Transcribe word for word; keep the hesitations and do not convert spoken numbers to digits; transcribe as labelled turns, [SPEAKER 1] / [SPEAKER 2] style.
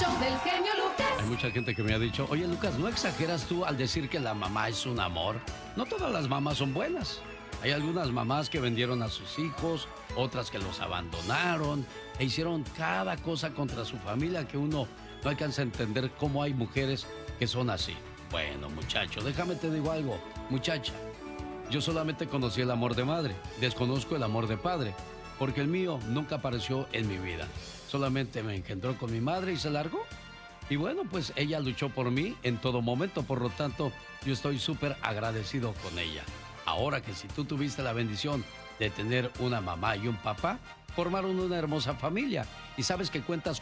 [SPEAKER 1] show del genio Lucas.
[SPEAKER 2] Hay mucha gente que me ha dicho, oye Lucas, ¿no exageras tú al decir que la mamá es un amor? No todas las mamás son buenas. Hay algunas mamás que vendieron a sus hijos, otras que los abandonaron e hicieron cada cosa contra su familia que uno no alcanza a entender cómo hay mujeres que son así. Bueno, muchacho, déjame te digo algo, muchacha. Yo solamente conocí el amor de madre, desconozco el amor de padre, porque el mío nunca apareció en mi vida. Solamente me engendró con mi madre y se largó. Y bueno, pues ella luchó por mí en todo momento, por lo tanto, yo estoy súper agradecido con ella. Ahora que si tú tuviste la bendición de tener una mamá y un papá, formaron una hermosa familia y sabes que cuentas